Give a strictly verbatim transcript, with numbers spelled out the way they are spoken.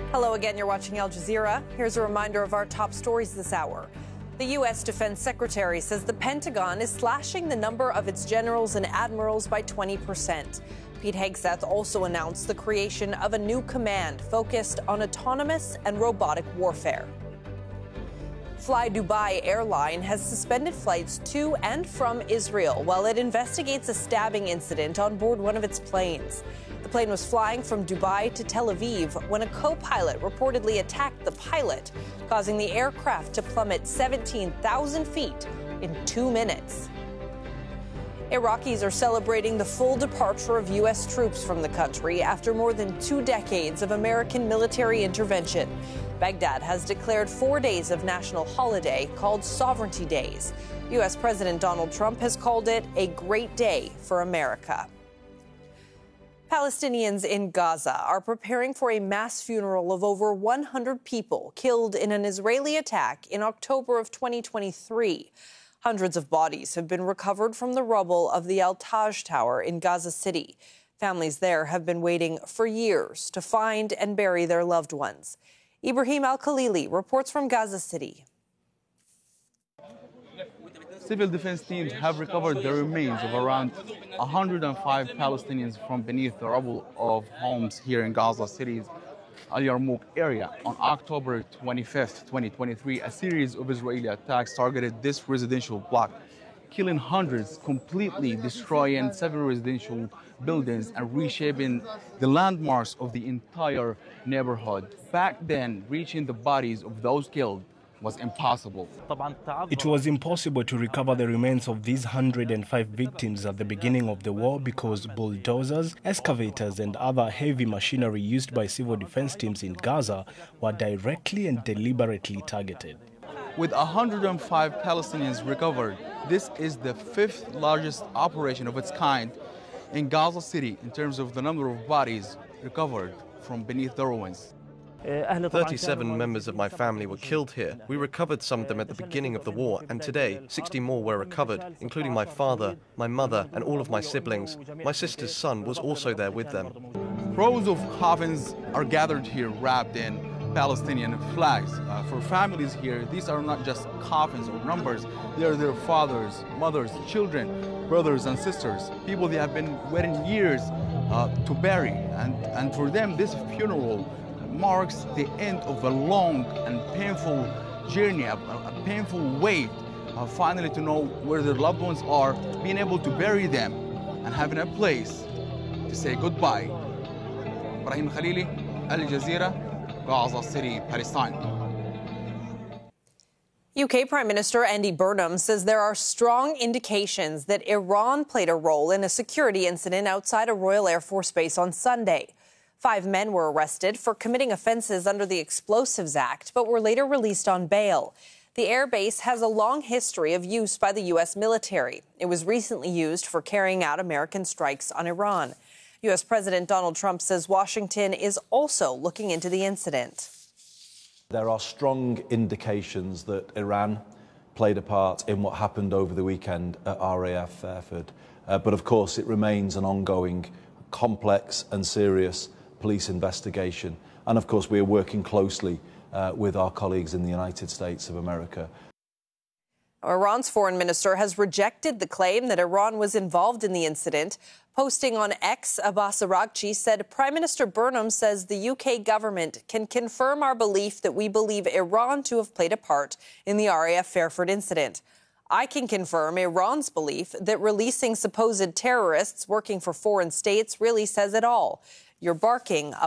Hello again, you're watching Al Jazeera. Here's a reminder of our top stories this hour. The U S Defense Secretary says the Pentagon is slashing the number of its generals and admirals by twenty percent. Pete Hegseth also announced the creation of a new command focused on autonomous and robotic warfare. Fly Dubai airline has suspended flights to and from Israel while it investigates a stabbing incident on board one of its planes. The plane was flying from Dubai to Tel Aviv when a co-pilot reportedly attacked the pilot, causing the aircraft to plummet seventeen thousand feet in two minutes. Iraqis are celebrating the full departure of U S troops from the country after more than two decades of American military intervention. Baghdad has declared four days of national holiday called Sovereignty Days. U S President Donald Trump has called it a great day for America. Palestinians in Gaza are preparing for a mass funeral of over one hundred people killed in an Israeli attack in October of twenty twenty-three. Hundreds of bodies have been recovered from the rubble of the Al-Taj Tower in Gaza City. Families there have been waiting for years to find and bury their loved ones. Ibrahim Al-Khalili reports from Gaza City. Civil defense teams have recovered the remains of around one hundred five Palestinians from beneath the rubble of homes here in Gaza City's Al Yarmouk area. On October twenty-fifth, twenty twenty-three, a series of Israeli attacks targeted this residential block, killing hundreds, completely destroying several residential buildings and reshaping the landmarks of the entire neighborhood. Back then, reaching the bodies of those killed was impossible. It was impossible to recover the remains of these one hundred five victims at the beginning of the war because bulldozers, excavators and other heavy machinery used by civil defense teams in Gaza were directly and deliberately targeted. With one hundred five Palestinians recovered, this is the fifth largest operation of its kind in Gaza City in terms of the number of bodies recovered from beneath the ruins. thirty-seven members of my family were killed here. We recovered some of them at the beginning of the war, and today, sixty more were recovered, including my father, my mother, and all of my siblings. My sister's son was also there with them. Rows of coffins are gathered here wrapped in Palestinian flags. Uh, for families here, these are not just coffins or numbers. They are their fathers, mothers, children, brothers and sisters, people they have been waiting years uh, to bury. And, and for them, this funeral marks the end of a long and painful journey, a, a painful wait, uh, finally to know where their loved ones are, being able to bury them, and having a place to say goodbye. Ibrahim Khalili, Al Jazeera, Gaza City, Palestine. U K Prime Minister Andy Burnham says there are strong indications that Iran played a role in a security incident outside a Royal Air Force base on Sunday. Five men were arrested for committing offenses under the Explosives Act, but were later released on bail. The air base has a long history of use by the U S military. It was recently used for carrying out American strikes on Iran. U S President Donald Trump says Washington is also looking into the incident. There are strong indications that Iran played a part in what happened over the weekend at R A F Fairford. Uh, but of course, it remains an ongoing, complex and serious police investigation. And of course, we are working closely uh, with our colleagues in the United States of America. Iran's foreign minister has rejected the claim that Iran was involved in the incident. Posting on X, Abbas Araghchi said, Prime Minister Burnham says the U K government can confirm our belief that we believe Iran to have played a part in the R A F Fairford incident. I can confirm Iran's belief that releasing supposed terrorists working for foreign states really says it all. You're barking up